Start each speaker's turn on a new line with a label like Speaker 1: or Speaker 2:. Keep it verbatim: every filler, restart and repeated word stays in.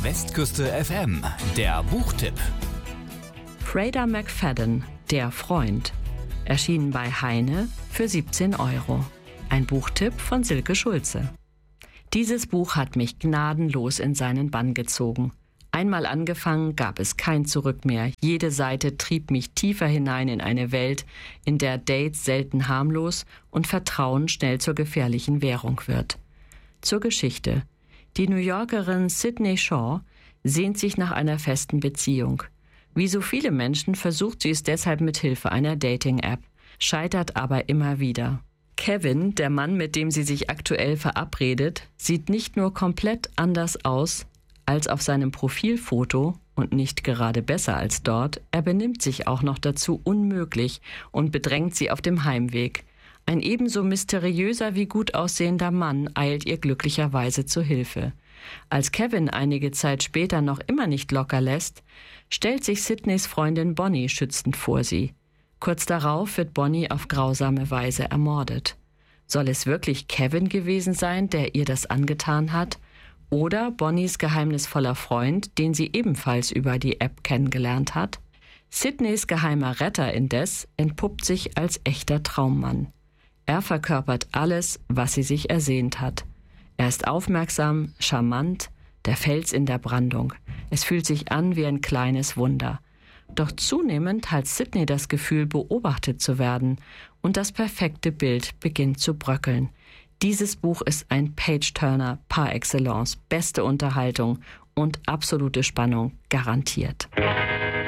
Speaker 1: Westküste F M, der Buchtipp.
Speaker 2: Freda McFadden, Der Freund. Erschienen bei Heine für siebzehn Euro. Ein Buchtipp von Silke Schulze. Dieses Buch hat mich gnadenlos in seinen Bann gezogen. Einmal angefangen, gab es kein Zurück mehr. Jede Seite trieb mich tiefer hinein in eine Welt, in der Dates selten harmlos und Vertrauen schnell zur gefährlichen Währung wird. Zur Geschichte. Die New Yorkerin Sydney Shaw sehnt sich nach einer festen Beziehung. Wie so viele Menschen versucht sie es deshalb mit Hilfe einer Dating-App, scheitert aber immer wieder. Kevin, der Mann, mit dem sie sich aktuell verabredet, sieht nicht nur komplett anders aus als auf seinem Profilfoto und nicht gerade besser als dort, er benimmt sich auch noch dazu unmöglich und bedrängt sie auf dem Heimweg. Ein ebenso mysteriöser wie gut aussehender Mann eilt ihr glücklicherweise zu Hilfe. Als Kevin einige Zeit später noch immer nicht locker lässt, stellt sich Sydneys Freundin Bonnie schützend vor sie. Kurz darauf wird Bonnie auf grausame Weise ermordet. Soll es wirklich Kevin gewesen sein, der ihr das angetan hat? Oder Bonnies geheimnisvoller Freund, den sie ebenfalls über die App kennengelernt hat? Sydneys geheimer Retter indes entpuppt sich als echter Traummann. Er verkörpert alles, was sie sich ersehnt hat. Er ist aufmerksam, charmant, der Fels in der Brandung. Es fühlt sich an wie ein kleines Wunder. Doch zunehmend hat Sydney das Gefühl, beobachtet zu werden und das perfekte Bild beginnt zu bröckeln. Dieses Buch ist ein Page-Turner par excellence, beste Unterhaltung und absolute Spannung garantiert.